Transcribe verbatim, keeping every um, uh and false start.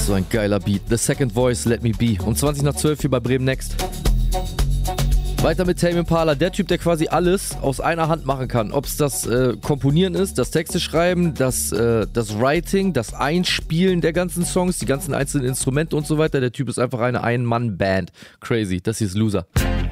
So ein geiler Beat. The Second Voice, Let Me Be. Um zwanzig nach zwölf hier bei Bremen Next. Weiter mit Tame Impala, der Typ, der quasi alles aus einer Hand machen kann. Ob es das äh, Komponieren ist, das Texte schreiben, das, äh, das Writing, das Einspielen der ganzen Songs, die ganzen einzelnen Instrumente und so weiter. Der Typ ist einfach eine Ein-Mann-Band. Crazy, das hier ist Loser.